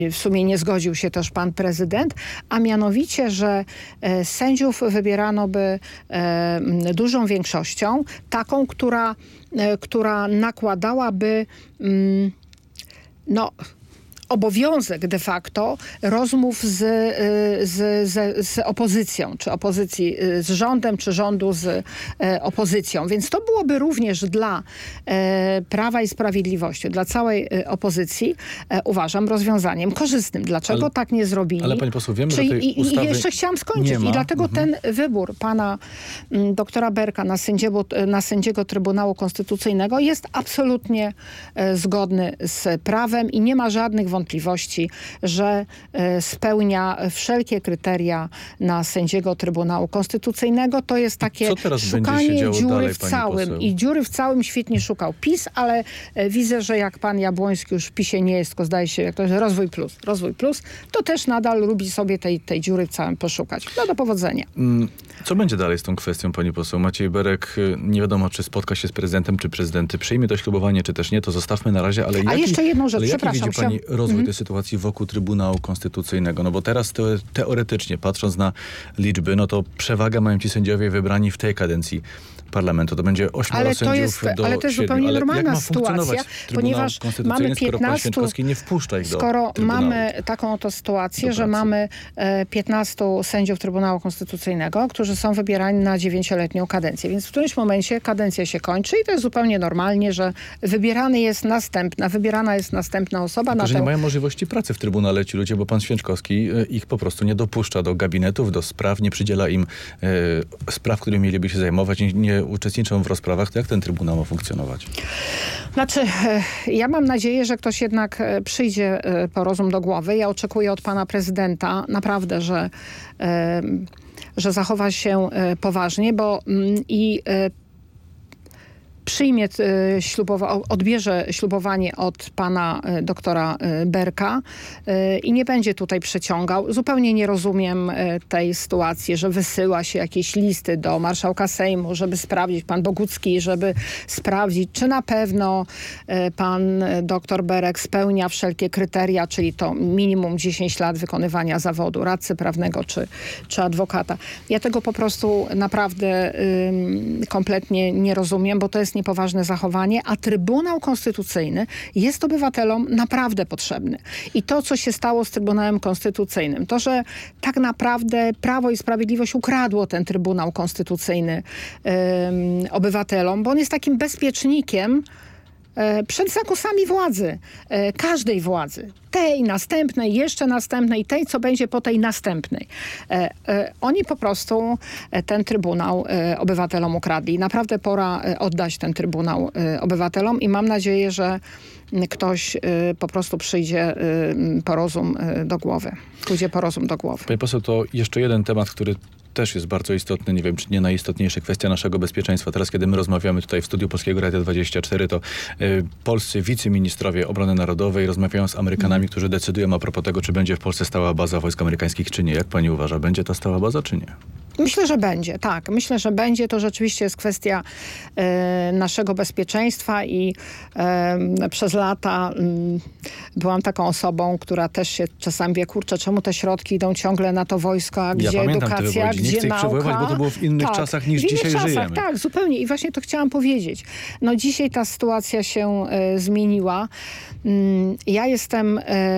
w sumie nie zgodził się też pan prezydent, a mianowicie, że sędziów wybierano by dużą większością, taką, która nakładałaby obowiązek de facto rozmów z opozycją, czy opozycji z rządem, czy rządu z opozycją. Więc to byłoby również dla Prawa i Sprawiedliwości, dla całej opozycji, uważam, rozwiązaniem korzystnym. Dlaczego tak nie zrobili? Ale pani poseł, wiemy, że tej ustawy I jeszcze chciałam skończyć. I dlatego ten wybór pana doktora Berka na sędziego Trybunału Konstytucyjnego jest absolutnie zgodny z prawem i nie ma żadnych wątpliwości, że spełnia wszelkie kryteria na sędziego Trybunału Konstytucyjnego. To jest takie szukanie dziury w całym. I dziury w całym świetnie szukał PiS, ale widzę, że jak pan Jabłoński już w PiS-ie nie jest, tylko zdaje się, jak to jest rozwój plus, to też nadal lubi sobie tej dziury w całym poszukać. No do powodzenia. Co będzie dalej z tą kwestią, pani poseł? Maciej Berek, nie wiadomo, czy spotka się z prezydentem, czy prezydent przyjmie to ślubowanie, czy też nie, to zostawmy na razie, ale jeszcze jedną rzecz, jaki widzi pani rozwój tej sytuacji wokół Trybunału Konstytucyjnego? No bo teraz teoretycznie, patrząc na liczby, no to przewagę mają ci sędziowie wybrani w tej kadencji parlamentu. To będzie 8 sędziów do 7. Ale to jest zupełnie normalna sytuacja, ponieważ mamy 15... nie wpuszcza ich skoro mamy taką oto sytuację, że mamy 15 sędziów Trybunału Konstytucyjnego, którzy są wybierani na 9-letnią kadencję. Więc w którymś momencie kadencja się kończy i to jest zupełnie normalnie, że wybierana jest następna osoba. Tylko, że nie mają możliwości pracy w Trybunale ci ludzie, bo pan Święczkowski ich po prostu nie dopuszcza do gabinetów, do spraw, nie przydziela im spraw, którymi mieliby się zajmować, nie uczestniczą w rozprawach. To jak ten Trybunał ma funkcjonować? Znaczy, ja mam nadzieję, że ktoś jednak przyjdzie po rozum do głowy. Ja oczekuję od pana prezydenta naprawdę, że zachowa się poważnie, przyjmie odbierze ślubowanie od pana doktora Berka i nie będzie tutaj przeciągał. Zupełnie nie rozumiem tej sytuacji, że wysyła się jakieś listy do marszałka Sejmu, żeby sprawdzić, pan Bogucki, żeby sprawdzić, czy na pewno pan doktor Berek spełnia wszelkie kryteria, czyli to minimum 10 lat wykonywania zawodu radcy prawnego czy adwokata. Ja tego po prostu naprawdę kompletnie nie rozumiem, bo to jest niepoważne zachowanie, a Trybunał Konstytucyjny jest obywatelom naprawdę potrzebny. I to, co się stało z Trybunałem Konstytucyjnym, to, że tak naprawdę Prawo i Sprawiedliwość ukradło ten Trybunał Konstytucyjny obywatelom, bo on jest takim bezpiecznikiem przed zakusami władzy, każdej władzy. Tej następnej, jeszcze następnej, tej, co będzie po tej następnej. Oni po prostu ten Trybunał obywatelom ukradli. Naprawdę pora oddać ten Trybunał obywatelom i mam nadzieję, że ktoś po prostu przyjdzie po rozum do głowy. Pójdzie po rozum do głowy. Pani poseł, to jeszcze jeden temat, który też jest bardzo istotny, nie wiem, czy nie najistotniejsza kwestia naszego bezpieczeństwa. Teraz, kiedy my rozmawiamy tutaj w studiu Polskiego Radia 24, to polscy wiceministrowie obrony narodowej rozmawiają z Amerykanami, którzy decydują a propos tego, czy będzie w Polsce stała baza wojsk amerykańskich, czy nie. Jak pani uważa, będzie ta stała baza, czy nie? Myślę, że będzie, tak. Myślę, że będzie. To rzeczywiście jest kwestia naszego bezpieczeństwa i przez lata byłam taką osobą, która też się czasami wie, kurczę, czemu te środki idą ciągle na to wojsko, a gdzie edukacja, nie chcę ich przywoływać, bo to było w innych czasach niż dzisiaj żyjemy. Tak, zupełnie. I właśnie to chciałam powiedzieć. No dzisiaj ta sytuacja się zmieniła. Ja jestem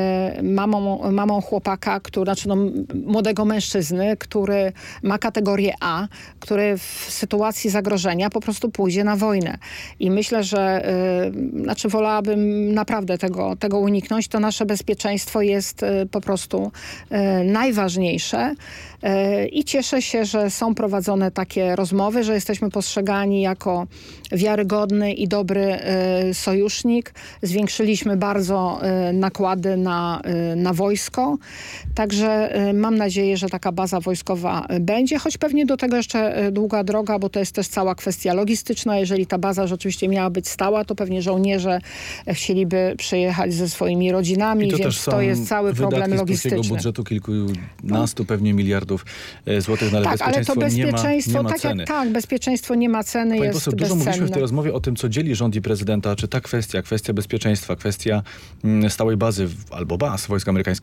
mamą chłopaka, młodego mężczyzny, który ma kategorię A, który w sytuacji zagrożenia po prostu pójdzie na wojnę. I myślę, że wolałabym naprawdę tego uniknąć. To nasze bezpieczeństwo jest po prostu najważniejsze. I cieszę się, że są prowadzone takie rozmowy, że jesteśmy postrzegani jako wiarygodny i dobry sojusznik. Zwiększyliśmy bardzo nakłady na wojsko. Także mam nadzieję, że taka baza wojskowa będzie, choć pewnie do tego jeszcze długa droga, bo to jest też cała kwestia logistyczna. Jeżeli ta baza rzeczywiście miała być stała, to pewnie żołnierze chcieliby przyjechać ze swoimi rodzinami, więc to jest cały problem logistyczny. Z polskiego budżetu kilkunastu pewnie miliardów miliardów złotych, no ale Tak, ale to bezpieczeństwo, nie ma ceny. Bezpieczeństwo nie ma ceny, Pani jest poseł, dużo bezcenne. mówiliśmy w tej rozmowie o tym, co dzieli rząd i prezydenta, czy ta kwestia bezpieczeństwa, kwestia stałej bazy albo baz wojsk amerykańskich